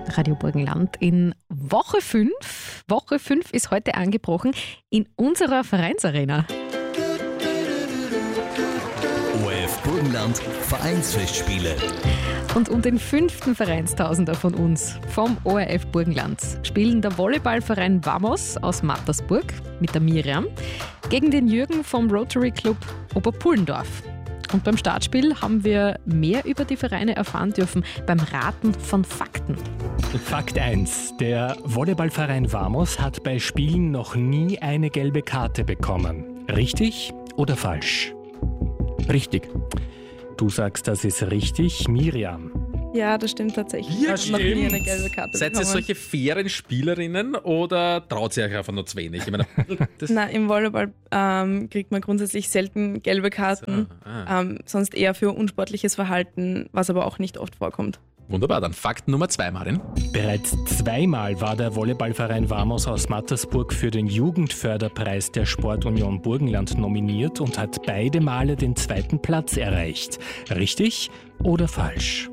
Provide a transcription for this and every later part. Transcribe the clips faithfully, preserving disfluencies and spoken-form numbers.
Radio Burgenland in Woche fünf. Woche fünf ist heute angebrochen in unserer Vereinsarena. O R F Burgenland Vereinsfestspiele. Und um den fünften Vereinstausender von uns, vom O R F Burgenland, spielen der Volleyballverein Vamos aus Mattersburg mit der Miriam gegen den Jürgen vom Rotary Club Oberpullendorf. Und beim Startspiel haben wir mehr über die Vereine erfahren dürfen beim Raten von Fakten. Fakt eins. Der Volleyballverein Vamos hat bei Spielen noch nie eine gelbe Karte bekommen. Richtig oder falsch? Richtig. Du sagst, das ist richtig. Miriam. Ja, das stimmt tatsächlich. Ja, Ich habe noch nie stimmt. eine gelbe Karte Seid ihr bekommen. solche fairen Spielerinnen oder traut ihr euch einfach nur zu wenig? Ich meine, das Na, im Volleyball ähm, kriegt man grundsätzlich selten gelbe Karten, So, ah. ähm, sonst eher für unsportliches Verhalten, was aber auch nicht oft vorkommt. Wunderbar, dann Fakt Nummer zwei, Marin. Bereits zweimal war der Volleyballverein Vamos aus Mattersburg für den Jugendförderpreis der Sportunion Burgenland nominiert und hat beide Male den zweiten Platz erreicht. Richtig oder falsch?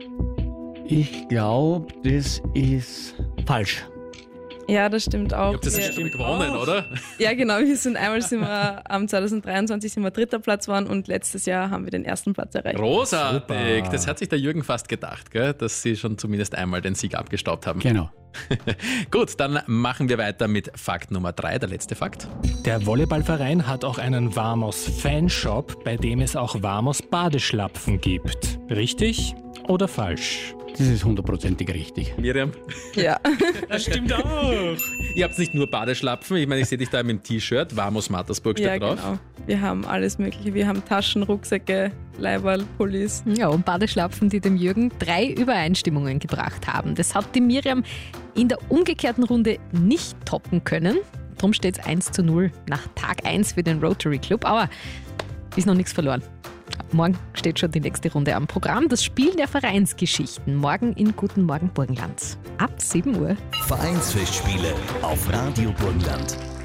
Ich glaube, das ist falsch. Ja, das stimmt auch. Ihr habt das ja Wir- schon gewonnen, oder? Ja, genau. Wir sind einmal sind wir am zwanzig dreiundzwanzig sind wir dritter Platz waren und letztes Jahr haben wir den ersten Platz erreicht. Großartig. Super. Das hat sich der Jürgen fast gedacht, gell? Dass sie schon zumindest einmal den Sieg abgestaubt haben. Genau. Gut, dann machen wir weiter mit Fakt Nummer drei, der letzte Fakt. Der Volleyballverein hat auch einen Vamos Fanshop, bei dem es auch Vamos Badeschlapfen gibt. Richtig oder falsch? Das ist hundertprozentig richtig. Miriam, Ja. Das stimmt auch. ihr habt nicht nur Badeschlapfen, ich meine, ich sehe dich da mit dem T-Shirt, Vamos Mattersburg steht Ja, drauf. genau. Wir haben alles Mögliche. Wir haben Taschen, Rucksäcke, Leiberl, Pullis. Ja, und Badeschlapfen, die dem Jürgen drei Übereinstimmungen gebracht haben. Das hat die Miriam in der umgekehrten Runde nicht toppen können. Darum steht es eins zu null nach Tag eins für den Rotary Club. Aber ist noch nichts verloren. Morgen steht schon die nächste Runde am Programm. Das Spiel der Vereinsgeschichten. Morgen in Guten Morgen Burgenland. Ab sieben Uhr. Vereinsfestspiele auf Radio Burgenland.